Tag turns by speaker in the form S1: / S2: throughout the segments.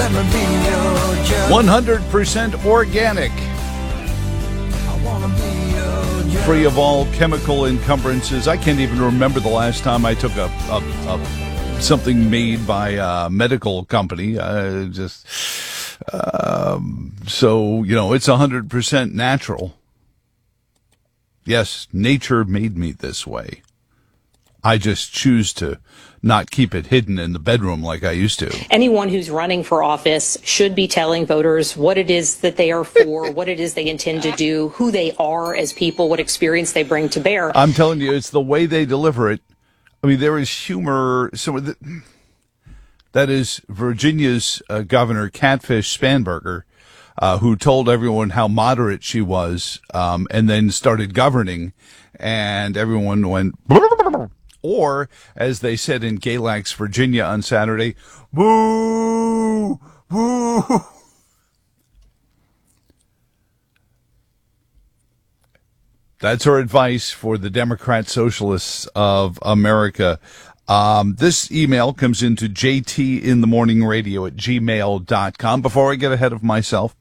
S1: Let me be your judge.
S2: 100% organic.
S1: I wanna be your judge.
S2: Free of all chemical encumbrances. I can't even remember the last time I took something made by a medical company. So, it's 100% natural. Yes, nature made me this way. I just choose to not keep it hidden in the bedroom like I used to.
S3: Anyone who's running for office should be telling voters what it is that they are for, what it is they intend to do, who they are as people, what experience they bring to bear.
S2: I'm telling you, it's the way they deliver it. I mean, there is humor. That is Virginia's Governor Catfish Spanberger, who told everyone how moderate she was, and then started governing, and everyone went, or, as they said in Galax, Virginia on Saturday, boo, boo. That's her advice for the Democrat Socialists of America. This email comes into jtinthemorningradio@gmail.com. Before I get ahead of myself,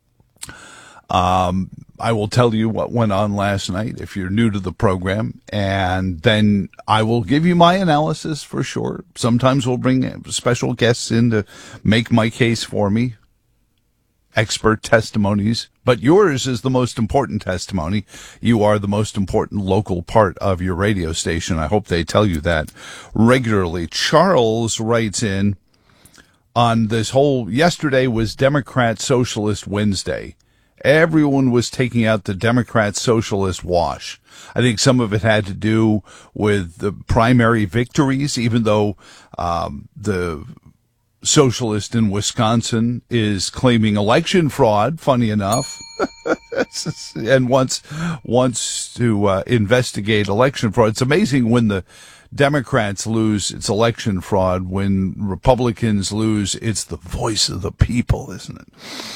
S2: I will tell you what went on last night if you're new to the program, and then I will give you my analysis for sure. Sometimes we'll bring special guests in to make my case for me, expert testimonies, but yours is the most important testimony. You are the most important local part of your radio station. I hope they tell you that regularly. Charles writes in on this whole, yesterday was Democrat Socialist Wednesday. Everyone was taking out the Democrat Socialist wash. I think some of it had to do with the primary victories, even though the socialist in Wisconsin is claiming election fraud, funny enough, and wants to investigate election fraud. It's amazing when the Democrats lose, it's election fraud. When Republicans lose, it's the voice of the people, isn't it?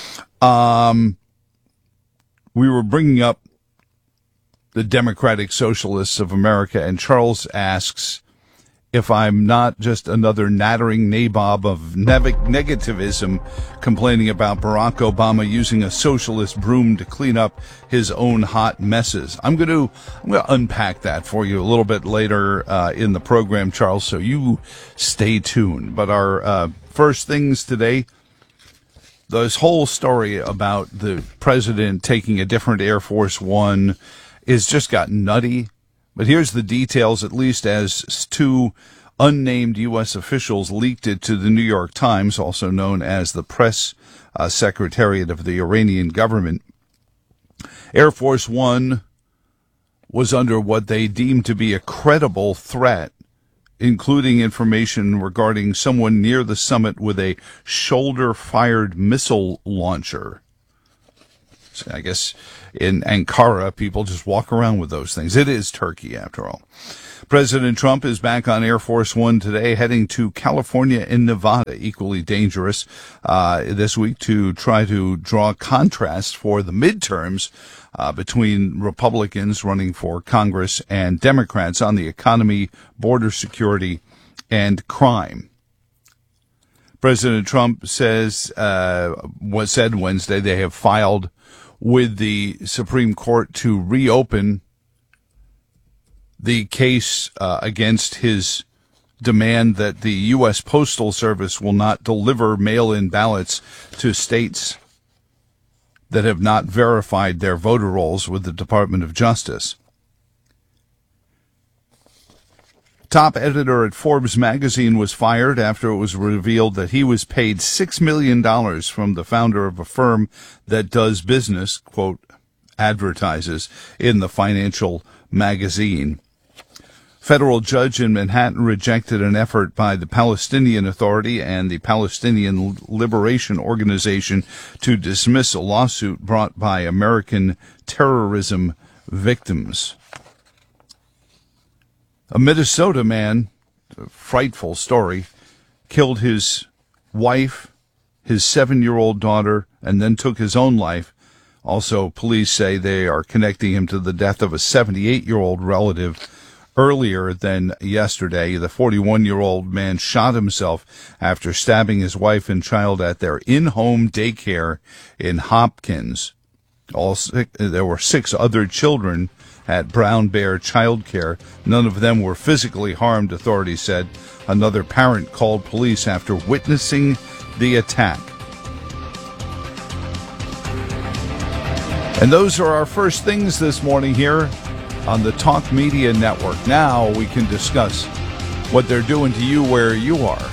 S2: We were bringing up the Democratic Socialists of America, and Charles asks if I'm not just another nattering nabob of negativism complaining about Barack Obama using a socialist broom to clean up his own hot messes. I'm going to unpack that for you a little bit later in the program, Charles, so you stay tuned. But our first things today, this whole story about the president taking a different Air Force One is just got nutty. But here's the details, at least as two unnamed U.S. officials leaked it to the New York Times, also known as the press secretariat of the Iranian government. Air Force One was under what they deemed to be a credible threat, including information regarding someone near the summit with a shoulder-fired missile launcher. So I guess in Ankara, people just walk around with those things. It is Turkey, after all. President Trump is back on Air Force One today, heading to California and Nevada, equally dangerous, this week to try to draw contrast for the midterms between Republicans running for Congress and Democrats on the economy, border security, and crime. President Trump said Wednesday they have filed with the Supreme Court to reopen the case against his demand that the U.S. Postal Service will not deliver mail-in ballots to states that have not verified their voter rolls with the Department of Justice. Top editor at Forbes magazine was fired after it was revealed that he was paid $6 million from the founder of a firm that does business, quote, advertises, in the financial magazine. Federal judge in Manhattan rejected an effort by the Palestinian Authority and the Palestinian Liberation Organization to dismiss a lawsuit brought by American terrorism victims. A Minnesota man, a frightful story, killed his wife, his 7-year-old daughter, and then took his own life. Also, police say they are connecting him to the death of a 78-year-old relative earlier than yesterday. The 41-year-old man shot himself after stabbing his wife and child at their in-home daycare in Hopkins. There were 6 other children at Brown Bear Child Care. None of them were physically harmed, authorities said. Another parent called police after witnessing the attack. And those are our first things this morning here on the Talk Media Network. Now we can discuss what they're doing to you where you are.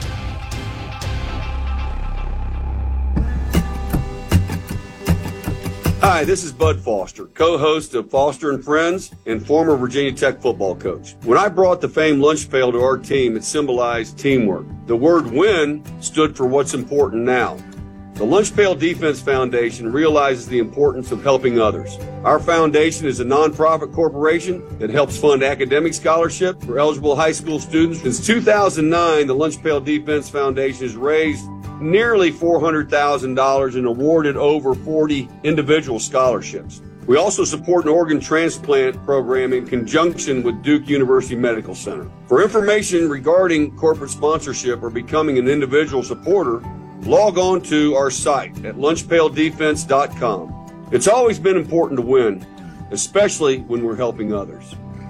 S4: Hi, this is Bud Foster, co-host of Foster and Friends and former Virginia Tech football coach. When I brought the famed lunch pail to our team, it symbolized teamwork. The word win stood for what's important now. The Lunch Pail Defense Foundation realizes the importance of helping others. Our foundation is a nonprofit corporation that helps fund academic scholarship for eligible high school students. Since 2009, the Lunch Pail Defense Foundation has raised nearly $400,000 and awarded over 40 individual scholarships. We also support an organ transplant program in conjunction with Duke University Medical Center. For information regarding corporate sponsorship or becoming an individual supporter, log on to our site at lunchpaildefense.com. It's always been important to win, especially when we're helping others.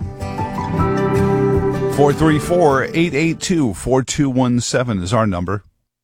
S2: 434-882-4217 is our number.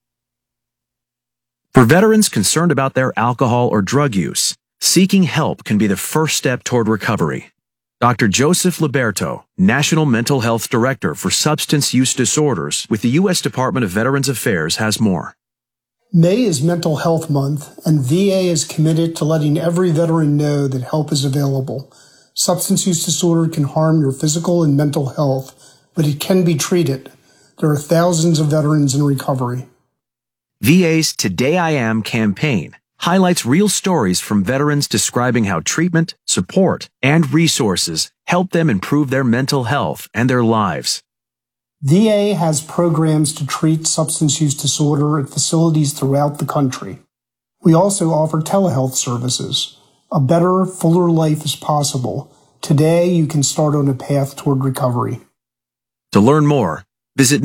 S5: For veterans concerned about their alcohol or drug use, seeking help can be the first step toward recovery. Dr. Joseph Liberto, National Mental Health Director for Substance Use Disorders with the U.S. Department of Veterans Affairs, has more.
S6: May is Mental Health Month, and VA is committed to letting every veteran know that help is available. Substance use disorder can harm your physical and mental health, but it can be treated. There are thousands of veterans in recovery.
S5: VA's Today I Am campaign highlights real stories from veterans describing how treatment, support, and resources help them improve their mental health and their lives.
S6: VA has programs to treat substance use disorder at facilities throughout the country. We also offer telehealth services. A better, fuller life is possible. Today, you can start on a path toward recovery.
S5: To learn more, visit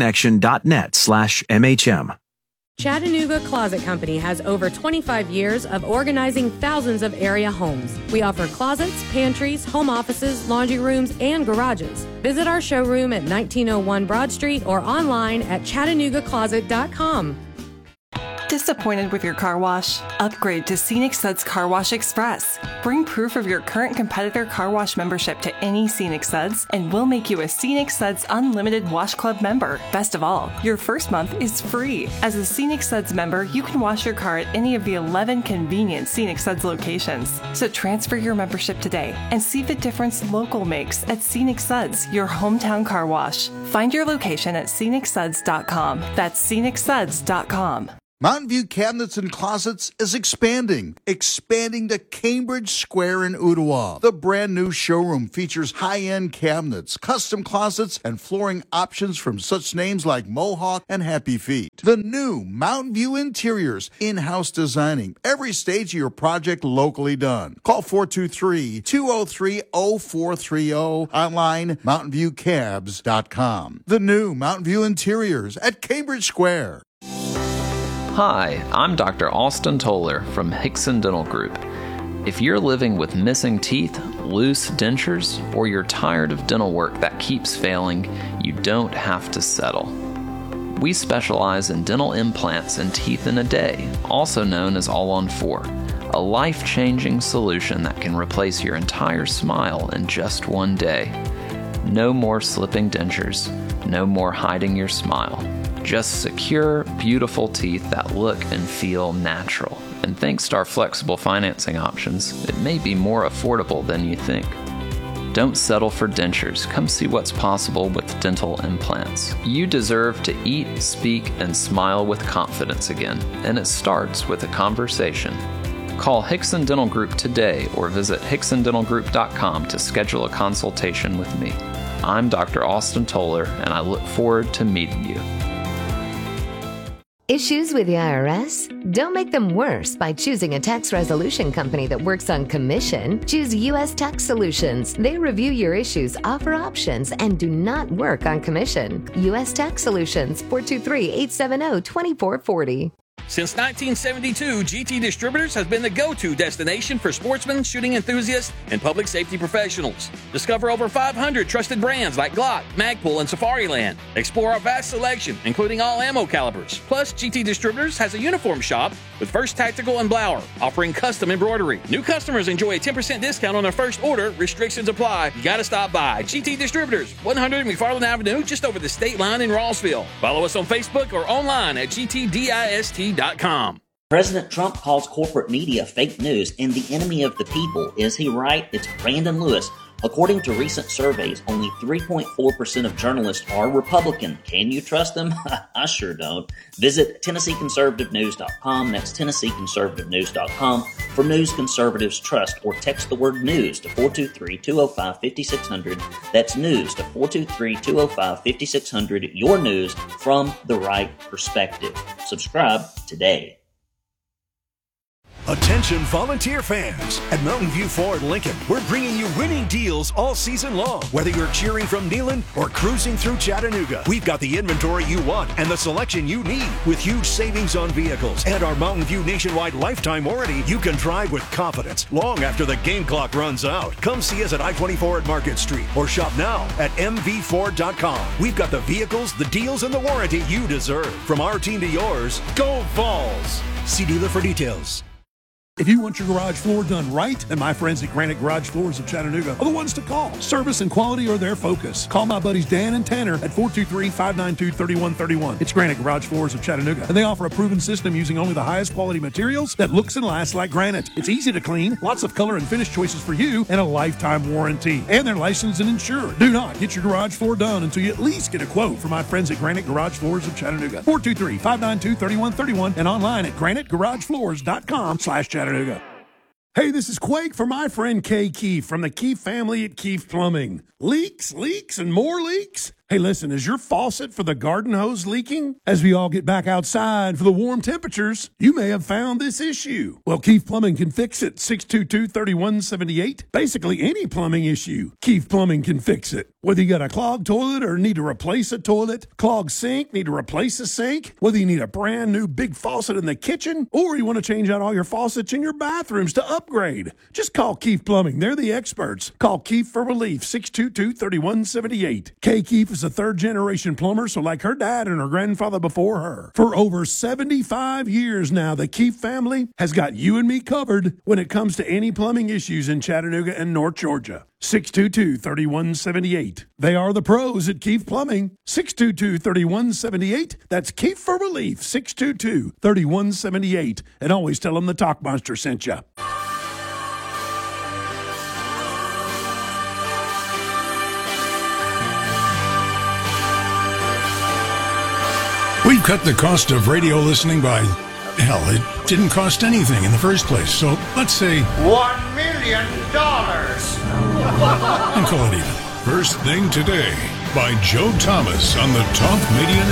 S5: maketheconnection.net/MHM.
S7: Chattanooga Closet Company has over 25 years of organizing thousands of area homes. We offer closets, pantries, home offices, laundry rooms, and garages. Visit our showroom at 1901 Broad Street or online at ChattanoogaCloset.com.
S8: Disappointed with your car wash? Upgrade to Scenic Suds Car Wash Express. Bring proof of your current competitor car wash membership to any Scenic Suds, and we'll make you a Scenic Suds Unlimited Wash Club member. Best of all, your first month is free. As a Scenic Suds member, you can wash your car at any of the 11 convenient Scenic Suds locations. So transfer your membership today and see the difference local makes at Scenic Suds, your hometown car wash. Find your location at scenicsuds.com. That's scenicsuds.com.
S9: Mountain View Cabinets and Closets is expanding to Cambridge Square in Ottawa. The brand new showroom features high-end cabinets, custom closets, and flooring options from such names like Mohawk and Happy Feet. The new Mountain View Interiors, in-house designing every stage of your project locally done. Call 423-203-0430, online mountainviewcabs.com. The new Mountain View Interiors at Cambridge Square.
S10: Hi, I'm Dr. Austin Toller from Hickson Dental Group. If you're living with missing teeth, loose dentures, or you're tired of dental work that keeps failing, you don't have to settle. We specialize in dental implants and teeth in a day, also known as All-on-4, a life-changing solution that can replace your entire smile in just one day. No more slipping dentures, no more hiding your smile. Just secure, beautiful teeth that look and feel natural. And thanks to our flexible financing options, it may be more affordable than you think. Don't settle for dentures. Come see what's possible with dental implants. You deserve to eat, speak, and smile with confidence again, and it starts with a conversation. Call Hickson Dental Group today or visit hicksondentalgroup.com to schedule a consultation with me. I'm Dr. Austin Toller, and I look forward to meeting you.
S11: Issues with the IRS? Don't make them worse by choosing a tax resolution company that works on commission. Choose U.S. Tax Solutions. They review your issues, offer options, and do not work on commission. U.S. Tax Solutions, 423-870-2440.
S12: Since 1972, GT Distributors has been the go-to destination for sportsmen, shooting enthusiasts, and public safety professionals. Discover over 500 trusted brands like Glock, Magpul, and Safariland. Explore our vast selection, including all ammo calibers. Plus, GT Distributors has a uniform shop with First Tactical and Blower, offering custom embroidery. New customers enjoy a 10% discount on their first order. Restrictions apply. You gotta stop by. GT Distributors, 100 McFarland Avenue, just over the state line in Rossville. Follow us on Facebook or online at gtdist.com.
S13: President Trump calls corporate media fake news and the enemy of the people. Is he right? It's Brandon Lewis. According to recent surveys, only 3.4% of journalists are Republican. Can you trust them? I sure don't. Visit TennesseeConservativeNews.com. That's TennesseeConservativeNews.com for news conservatives trust, or text the word news to 423-205-5600. That's news to 423-205-5600. Your news from the right perspective. Subscribe today.
S14: Attention volunteer fans. At Mountain View Ford Lincoln, we're bringing you winning deals all season long. Whether you're cheering from Neyland or cruising through Chattanooga, we've got the inventory you want and the selection you need. With huge savings on vehicles and our Mountain View nationwide lifetime warranty, you can drive with confidence long after the game clock runs out. Come see us at I-24 at Market Street or shop now at mvford.com. We've got the vehicles, the deals, and the warranty you deserve. From our team to yours, go Vols! See dealer for details.
S15: If you want your garage floor done right, then my friends at Granite Garage Floors of Chattanooga are the ones to call. Service and quality are their focus. Call my buddies Dan and Tanner at 423-592-3131. It's Granite Garage Floors of Chattanooga, and they offer a proven system using only the highest quality materials that looks and lasts like granite. It's easy to clean, lots of color and finish choices for you, and a lifetime warranty. And they're licensed and insured. Do not get your garage floor done until you at least get a quote from my friends at Granite Garage Floors of Chattanooga. 423-592-3131 and online at granitegaragefloors.com/Chattanooga. Hey, this is Quake for my friend Kay Keefe from the Keefe family at Keefe Plumbing. Leaks, and more leaks? Hey, listen, is your faucet for the garden hose leaking? As we all get back outside for the warm temperatures, you may have found this issue. Well, Keefe Plumbing can fix it. 622-3178. Basically any plumbing issue, Keefe Plumbing can fix it. Whether you got a clogged toilet or need to replace a toilet, clogged sink, need to replace a sink, whether you need a brand new big faucet in the kitchen, or you want to change out all your faucets in your bathrooms to upgrade, just call Keefe Plumbing. They're the experts. Call Keefe for relief. 622-3178. Kay Keefe is a third-generation plumber, so like her dad and her grandfather before her. For over 75 years now, the Keefe family has got you and me covered when it comes to any plumbing issues in Chattanooga and North Georgia. 622-3178. They are the pros at Keefe Plumbing. 622-3178. That's Keefe for relief. 622-3178. And always tell them the Talk Monster sent you.
S16: We've cut the cost of radio listening by, hell, it didn't cost anything in the first place. So let's say
S17: $1 million.
S16: And call it even. First Thing Today by Joe Thomas on the Talk Media